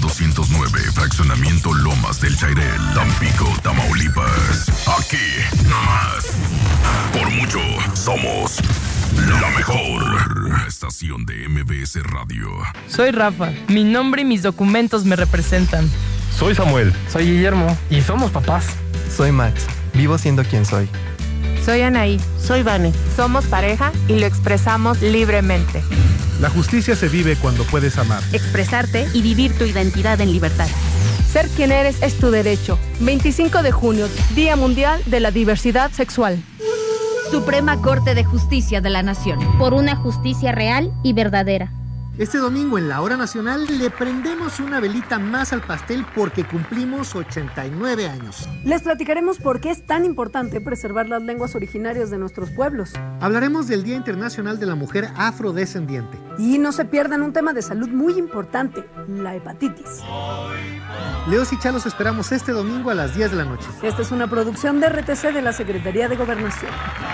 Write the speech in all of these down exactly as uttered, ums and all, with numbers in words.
doscientos nueve, Fraccionamiento Lomas del Chairel, Tampico, Tamaulipas. Aquí, nomás. Por mucho, somos la mejor estación de M B S Radio. Soy Rafa. Mi nombre y mis documentos me representan. Soy Samuel. Soy Guillermo. Y somos papás. Soy Max. Vivo siendo quien soy. Soy Anaí. Soy Vane. Somos pareja y lo expresamos libremente. La justicia se vive cuando puedes amar, expresarte y vivir tu identidad en libertad. Ser quien eres es tu derecho. veinticinco de junio, Día Mundial de la Diversidad Sexual. Suprema Corte de Justicia de la Nación. Por una justicia real y verdadera. Este domingo en la Hora Nacional le prendemos una velita más al pastel porque cumplimos ochenta y nueve años. Les platicaremos por qué es tan importante preservar las lenguas originarias de nuestros pueblos. Hablaremos del Día Internacional de la Mujer Afrodescendiente. Y no se pierdan un tema de salud muy importante, la hepatitis. Leos y Chalos esperamos este domingo a las diez de la noche. Esta es una producción de R T C de la Secretaría de Gobernación.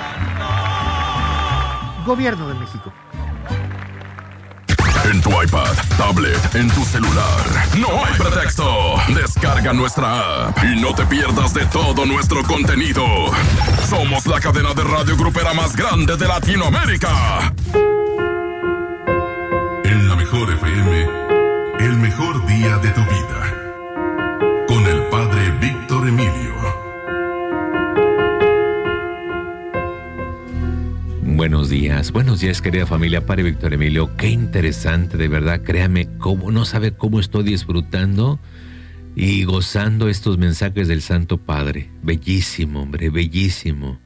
Gobierno de México. En tu iPad, tablet, en tu celular. No hay pretexto. Descarga nuestra app y no te pierdas de todo nuestro contenido. Somos la cadena de radio grupera más grande de Latinoamérica. En la mejor F M, el mejor día de tu vida. Con el padre Víctor Emilio. Buenos días, buenos días querida familia, Padre Víctor Emilio, qué interesante, de verdad, créame, cómo, no sabe cómo estoy disfrutando y gozando estos mensajes del Santo Padre, bellísimo, hombre, bellísimo.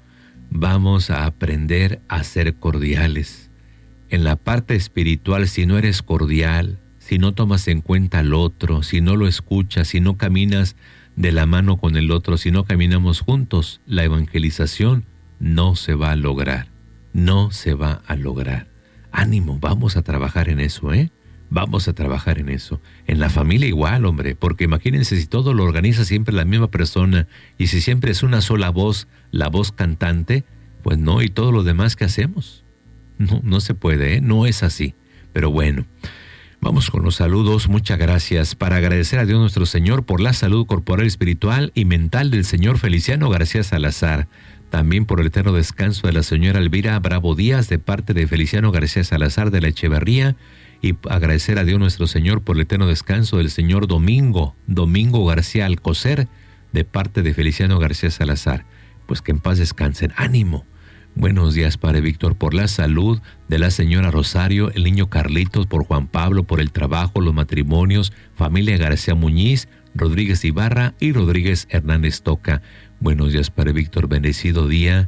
Vamos a aprender a ser cordiales. En la parte espiritual, si no eres cordial, si no tomas en cuenta al otro, si no lo escuchas, si no caminas de la mano con el otro, si no caminamos juntos, la evangelización no se va a lograr. No se va a lograr. Ánimo, vamos a trabajar en eso, ¿eh? Vamos a trabajar en eso. En la familia igual, hombre, porque imagínense si todo lo organiza siempre la misma persona y si siempre es una sola voz, la voz cantante, pues no, y todo lo demás que hacemos. No, no se puede, ¿eh? No es así. Pero bueno, vamos con los saludos. Muchas gracias. Para agradecer a Dios nuestro Señor por la salud corporal, espiritual y mental del señor Feliciano García Salazar. También por el eterno descanso de la señora Elvira Bravo Díaz de parte de Feliciano García Salazar de la Echeverría, y agradecer a Dios nuestro Señor por el eterno descanso del señor Domingo, Domingo García Alcocer de parte de Feliciano García Salazar. Pues que en paz descansen. ¡Ánimo! Buenos días, Padre Víctor, por la salud de la señora Rosario, el niño Carlitos, por Juan Pablo, por el trabajo, los matrimonios, familia García Muñiz, Rodríguez Ibarra y Rodríguez Hernández Toca. Buenos días, Padre Víctor, bendecido día,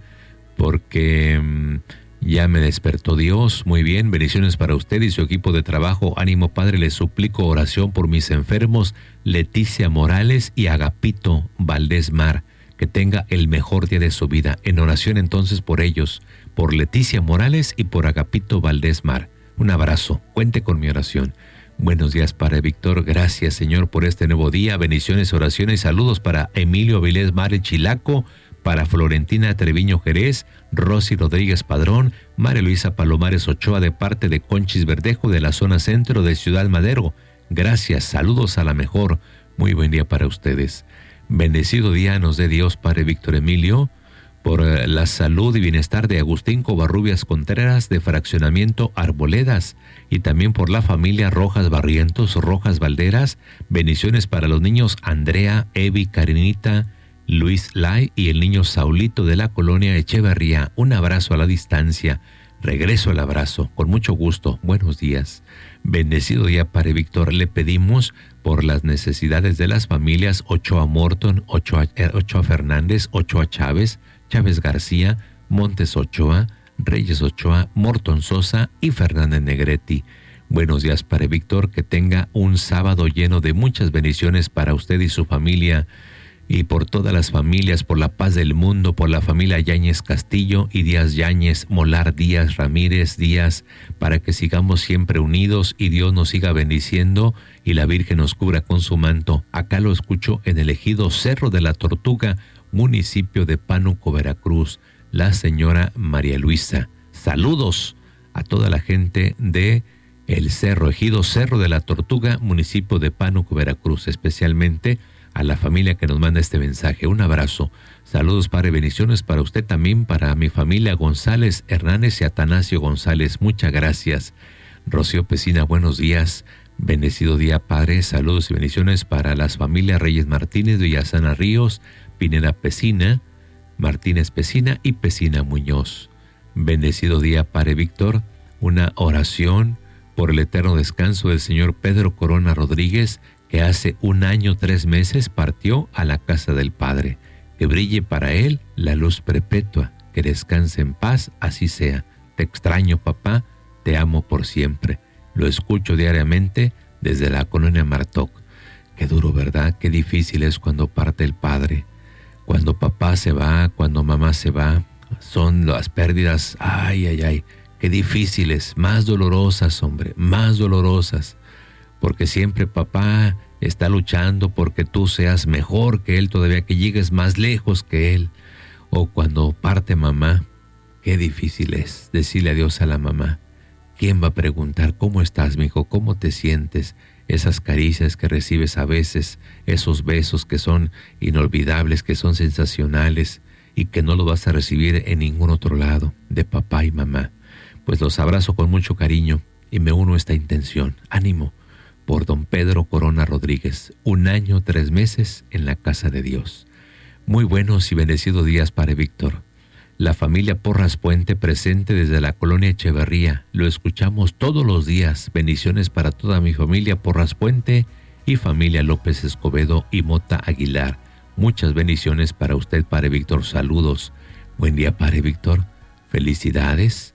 porque mmm, ya me despertó Dios. Muy bien, bendiciones para usted y su equipo de trabajo. Ánimo, Padre, le suplico oración por mis enfermos, Leticia Morales y Agapito Valdés Mar, que tenga el mejor día de su vida. En oración entonces por ellos, por Leticia Morales y por Agapito Valdés Mar. Un abrazo, cuente con mi oración. Buenos días, Padre Víctor. Gracias, Señor, por este nuevo día. Bendiciones, oraciones, saludos para Emilio Avilés Mare Chilaco, para Florentina Treviño Jerez, Rosy Rodríguez Padrón, María Luisa Palomares Ochoa de parte de Conchis Verdejo de la zona centro de Ciudad Madero. Gracias, saludos a la mejor. Muy buen día para ustedes. Bendecido día nos dé Dios, Padre Víctor Emilio, por la salud y bienestar de Agustín Covarrubias Contreras de Fraccionamiento Arboledas, y también por la familia Rojas Barrientos, Rojas Valderas. Bendiciones para los niños Andrea, Evi, Karinita, Luis Lai y el niño Saulito de la colonia Echeverría. Un abrazo a la distancia. Regreso al abrazo, con mucho gusto. Buenos días. Bendecido día, Padre Víctor. Le pedimos por las necesidades de las familias Ochoa Morton, Ochoa, eh, Ochoa Fernández, Ochoa Chávez, Chávez García, Montes Ochoa, Reyes Ochoa, Morton Sosa y Fernández Negretti. Buenos días, Padre Víctor, que tenga un sábado lleno de muchas bendiciones para usted y su familia, y por todas las familias, por la paz del mundo, por la familia Yáñez Castillo y Díaz Yáñez, Molar Díaz, Ramírez Díaz, para que sigamos siempre unidos y Dios nos siga bendiciendo y la Virgen nos cubra con su manto. Acá lo escucho en el ejido Cerro de la Tortuga, municipio de Pánuco, Veracruz, la señora María Luisa. Saludos a toda la gente de el Cerro Ejido, Cerro de la Tortuga, municipio de Pánuco, Veracruz, especialmente a la familia que nos manda este mensaje. Un abrazo. Saludos, Padre, bendiciones para usted también, para mi familia González Hernández y Atanasio González. Muchas gracias. Rocío Pesina, buenos días. Bendecido día, Padre. Saludos y bendiciones para las familias Reyes Martínez, Villasana Ríos, Pineda Pesina, Martínez Pesina y Pesina Muñoz. Bendecido día, Padre Víctor. Una oración por el eterno descanso del señor Pedro Corona Rodríguez, que hace un año, tres meses partió a la casa del Padre. Que brille para él la luz perpetua, que descanse en paz, así sea. Te extraño, papá, te amo por siempre. Lo escucho diariamente desde la colonia Martoc. Qué duro, ¿verdad? Qué difícil es cuando parte el padre. Cuando papá se va, cuando mamá se va, son las pérdidas, ay, ay, ay, qué difíciles, más dolorosas, hombre, más dolorosas. Porque siempre papá está luchando porque tú seas mejor que él todavía, que llegues más lejos que él. O cuando parte mamá, qué difícil es decirle adiós a la mamá. ¿Quién va a preguntar cómo estás, mijo? ¿Cómo te sientes? Esas caricias que recibes a veces, esos besos que son inolvidables, que son sensacionales y que no los vas a recibir en ningún otro lado, de papá y mamá. Pues los abrazo con mucho cariño y me uno a esta intención. Ánimo por don Pedro Corona Rodríguez, un año, tres meses en la casa de Dios. Muy buenos y bendecidos días, Padre Víctor. La familia Porras Puente presente desde la colonia Echeverría. Lo escuchamos todos los días. Bendiciones para toda mi familia Porras Puente y familia López Escobedo y Mota Aguilar. Muchas bendiciones para usted, Padre Víctor. Saludos. Buen día, Padre Víctor. Felicidades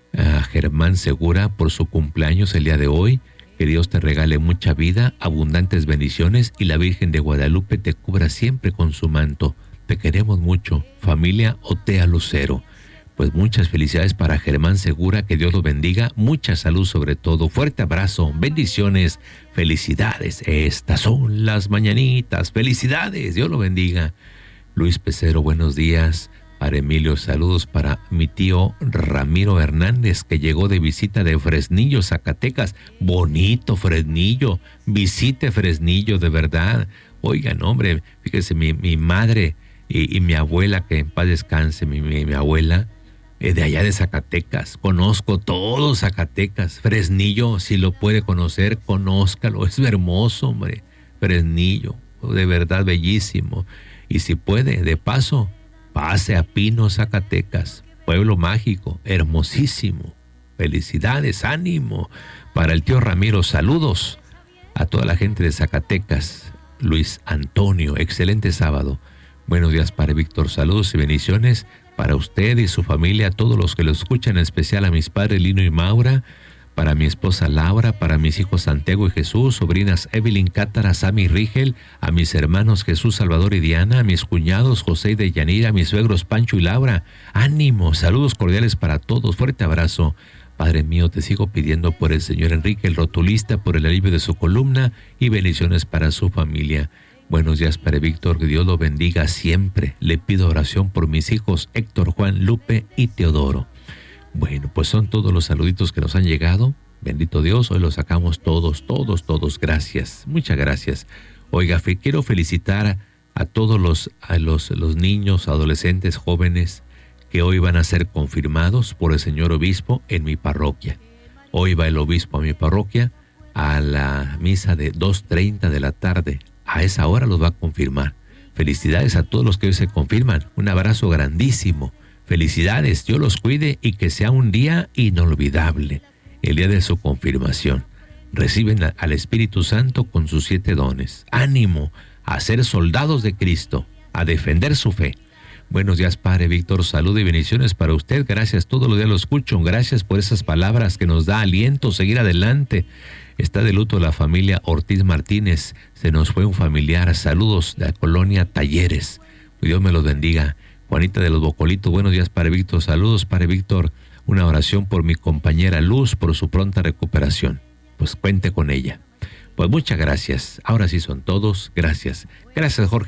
a Germán Segura por su cumpleaños el día de hoy. Que Dios te regale mucha vida, abundantes bendiciones y la Virgen de Guadalupe te cubra siempre con su manto. Te queremos mucho, familia Otea Lucero. Pues muchas felicidades para Germán Segura, que Dios lo bendiga, mucha salud sobre todo, fuerte abrazo, bendiciones, felicidades. Estas son las mañanitas, felicidades, Dios lo bendiga. Luis Pecero, buenos días. Para Emilio, saludos para mi tío Ramiro Hernández, que llegó de visita de Fresnillo, Zacatecas. Bonito Fresnillo, visite Fresnillo, de verdad. Oigan, hombre, fíjese, mi, mi madre y, y mi abuela, que en paz descanse, mi, mi, mi abuela, es de allá de Zacatecas. Conozco todo Zacatecas. Fresnillo, si lo puede conocer, conózcalo. Es hermoso, hombre. Fresnillo, de verdad bellísimo. Y si puede, de paso, pase a Pino, Zacatecas, pueblo mágico, hermosísimo. Felicidades, ánimo. Para el tío Ramiro, saludos a toda la gente de Zacatecas. Luis Antonio, excelente sábado. Buenos días, Padre Víctor, saludos y bendiciones para usted y su familia, a todos los que lo escuchan, en especial a mis padres Lino y Maura, para mi esposa Laura, para mis hijos Santiago y Jesús, sobrinas Evelyn, Cátara, Sammy y Rigel, a mis hermanos Jesús, Salvador y Diana, a mis cuñados José y Deyanira, a mis suegros Pancho y Laura. Ánimo, saludos cordiales para todos, fuerte abrazo. Padre mío, te sigo pidiendo por el señor Enrique, el rotulista, por el alivio de su columna y bendiciones para su familia. Buenos días, Padre Víctor, que Dios lo bendiga siempre. Le pido oración por mis hijos Héctor, Juan, Lupe y Teodoro. Bueno, pues son todos los saluditos que nos han llegado. Bendito Dios, hoy los sacamos todos, todos, todos. Gracias, muchas gracias. Oiga, fe, quiero felicitar a todos los, a los, los niños, adolescentes, jóvenes que hoy van a ser confirmados por el señor obispo en mi parroquia. Hoy va el obispo a mi parroquia a la misa de dos treinta de la tarde. A esa hora los va a confirmar. Felicidades a todos los que hoy se confirman. Un abrazo grandísimo. Felicidades, Dios los cuide y que sea un día inolvidable, el día de su confirmación. Reciben al Espíritu Santo con sus siete dones. Ánimo a ser soldados de Cristo, a defender su fe. Buenos días, Padre Víctor, salud y bendiciones para usted. Gracias, todos los días lo escucho. Gracias por esas palabras que nos da aliento, seguir adelante. Está de luto la familia Ortiz Martínez. Se nos fue un familiar. Saludos de la colonia Talleres. Dios me los bendiga. Juanita de los Bocolitos, buenos días, Padre Víctor. Saludos, Padre Víctor. Una oración por mi compañera Luz, por su pronta recuperación. Pues cuente con ella. Pues muchas gracias. Ahora sí son todos. Gracias. Gracias, Jorge.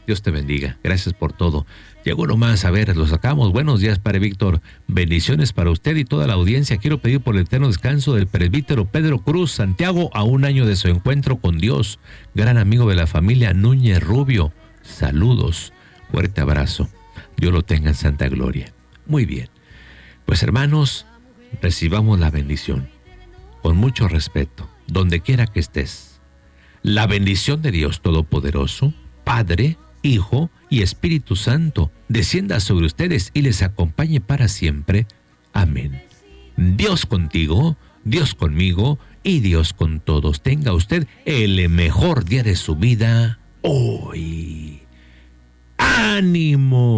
Dios te bendiga. Gracias por todo. Llegó nomás, a ver, lo sacamos. Buenos días, Padre Víctor. Bendiciones para usted y toda la audiencia. Quiero pedir por el eterno descanso del presbítero Pedro Cruz Santiago a un año de su encuentro con Dios. Gran amigo de la familia Núñez Rubio. Saludos. Fuerte abrazo. Dios lo tenga en santa gloria. Muy bien. Pues hermanos, recibamos la bendición. Con mucho respeto, donde quiera que estés. La bendición de Dios Todopoderoso, Padre, Hijo y Espíritu Santo, descienda sobre ustedes y les acompañe para siempre. Amén. Dios contigo, Dios conmigo y Dios con todos. Tenga usted el mejor día de su vida hoy. ¡Ánimo!